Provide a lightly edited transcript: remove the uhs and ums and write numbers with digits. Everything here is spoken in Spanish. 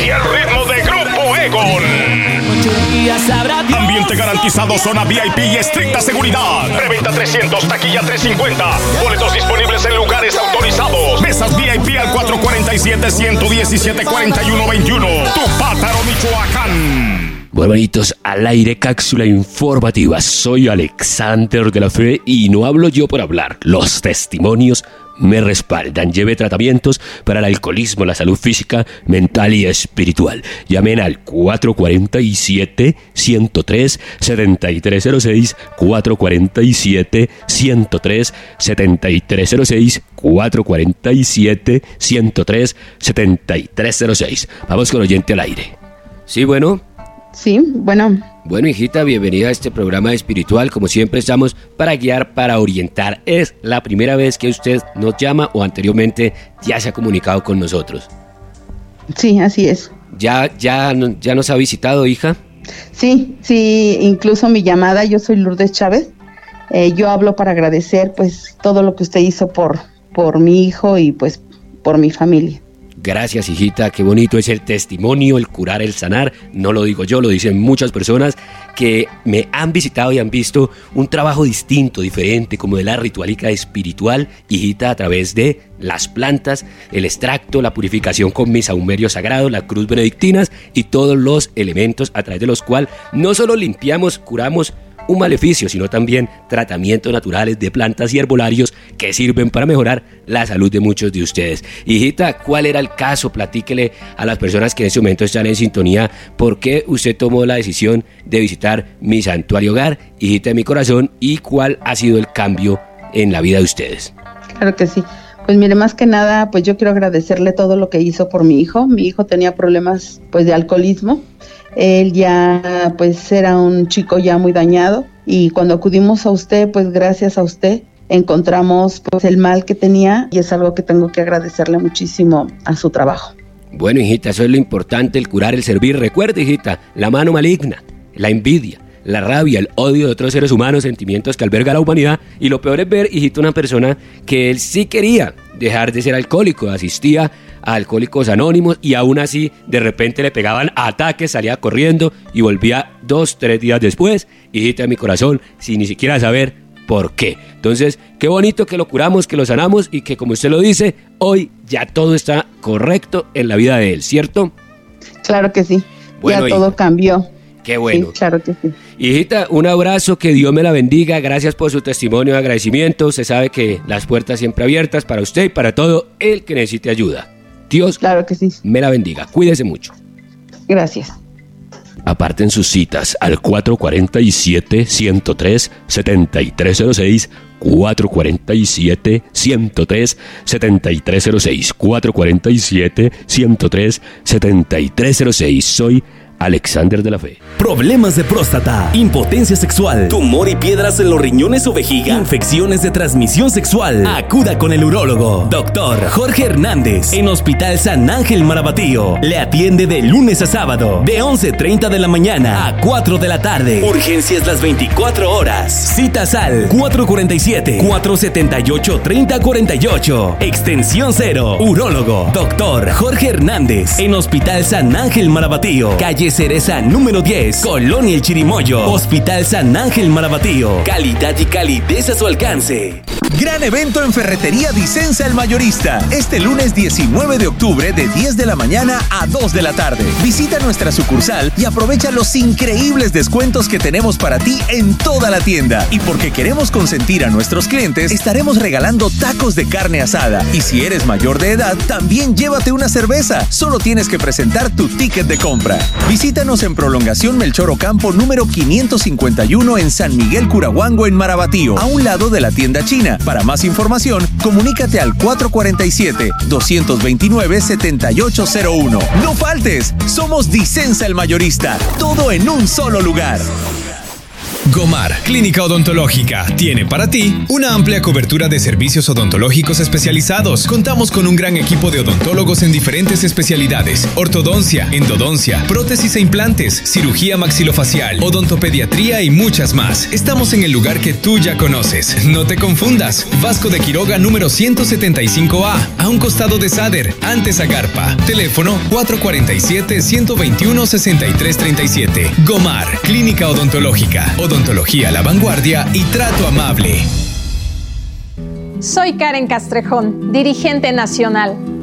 y el ritmo de Grupo Egon. Ambiente garantizado, zona VIP y estricta seguridad. Preventa 300, taquilla 350. Boletos disponibles en lugares autorizados. Mesas VIP al 447-117-4121. Tupátaro, Michoacán. Bueno, bonitos, al aire, cápsula informativa. Soy Alexander de la Fe y no hablo yo por hablar. Los testimonios me respaldan. Lleve tratamientos para el alcoholismo, la salud física, mental y espiritual. Llamen al 447-103-7306, 447-103-7306, 447-103-7306. Vamos con oyente al aire. Sí, bueno. Sí, bueno. Bueno, hijita, bienvenida a este programa espiritual. Como siempre estamos para guiar, para orientar. ¿Es la primera vez que usted nos llama o anteriormente ya se ha comunicado con nosotros? Sí, así es. ¿Ya nos ha visitado, hija? Sí, incluso mi llamada, yo soy Lourdes Chávez. Yo hablo para agradecer pues todo lo que usted hizo por mi hijo y pues por mi familia. Gracias, hijita, qué bonito es el testimonio, el curar, el sanar. No lo digo yo, lo dicen muchas personas que me han visitado y han visto un trabajo distinto, diferente, como de la ritualítica espiritual, hijita, a través de las plantas, el extracto, la purificación con mi saumerio sagrado, la cruz benedictinas y todos los elementos a través de los cuales no solo limpiamos, curamos un maleficio, sino también tratamientos naturales de plantas y herbolarios que sirven para mejorar la salud de muchos de ustedes. Hijita, ¿cuál era el caso? Platíquele a las personas que en este momento están en sintonía por qué usted tomó la decisión de visitar mi santuario hogar, hijita de mi corazón, y cuál ha sido el cambio en la vida de ustedes. Claro que sí. Pues mire, más que nada, pues yo quiero agradecerle todo lo que hizo por mi hijo. Mi hijo tenía problemas pues de alcoholismo. Él ya pues era un chico ya muy dañado y cuando acudimos a usted, pues gracias a usted encontramos pues el mal que tenía y es algo que tengo que agradecerle muchísimo a su trabajo. Bueno, hijita, eso es lo importante, el curar, el servir. Recuerde, hijita, la mano maligna, la envidia, la rabia, el odio de otros seres humanos, sentimientos que alberga la humanidad. Y lo peor es ver, hijita, una persona que él sí quería dejar de ser alcohólico, asistía a Alcohólicos Anónimos y aún así de repente le pegaban ataques, salía corriendo y volvía 2-3 días después, hijita de mi corazón, sin ni siquiera saber por qué. Entonces, qué bonito que lo curamos, que lo sanamos y que, como usted lo dice, hoy ya todo está correcto en la vida de él, ¿cierto? Claro que sí, bueno, ya todo cambió. Qué bueno. Sí, claro que sí. Hijita, un abrazo, que Dios me la bendiga. Gracias por su testimonio de agradecimiento. Usted sabe que las puertas siempre abiertas para usted y para todo el que necesite ayuda. Dios, claro que sí, me la bendiga. Cuídese mucho. Gracias. Aparten sus citas al 447-103-7306, 447-103-7306, 447-103-7306. Soy Alexander de la Fe. Problemas de próstata, impotencia sexual, tumor y piedras en los riñones o vejiga, infecciones de transmisión sexual. Acuda con el urólogo, Dr. Jorge Hernández, en Hospital San Ángel Marabatío. Le atiende de lunes a sábado, de 11:30 de la mañana a 4 de la tarde. Urgencias las 24 horas. Citas al 447-478-3048. Extensión 0. Urólogo, Dr. Jorge Hernández, en Hospital San Ángel Marabatío. Calle Cereza número 10, Colonia El Chirimoyo. Hospital San Ángel Marabatío. Calidad y calidez a su alcance. Gran evento en Ferretería Dicenza El Mayorista. Este lunes 19 de octubre de 10 de la mañana a 2 de la tarde. Visita nuestra sucursal y aprovecha los increíbles descuentos que tenemos para ti en toda la tienda. Y porque queremos consentir a nuestros clientes, estaremos regalando tacos de carne asada. Y si eres mayor de edad, también llévate una cerveza. Solo tienes que presentar tu ticket de compra. Visítanos en Prolongación Melchor Ocampo número 551 en San Miguel Curahuango en Marabatío, a un lado de la tienda china. Para más información, comunícate al 447-229-7801. No faltes, somos Dicenza El Mayorista, todo en un solo lugar. Gomar, Clínica Odontológica, tiene para ti una amplia cobertura de servicios odontológicos especializados. Contamos con un gran equipo de odontólogos en diferentes especialidades: ortodoncia, endodoncia, prótesis e implantes, cirugía maxilofacial, odontopediatría y muchas más. Estamos en el lugar que tú ya conoces. No te confundas. Vasco de Quiroga número 175A, a un costado de Sader, antes Agarpa. Teléfono 447-121-6337. Gomar, Clínica Odontológica. Odontología a la vanguardia y trato amable. Soy Karen Castrejón, dirigente nacional.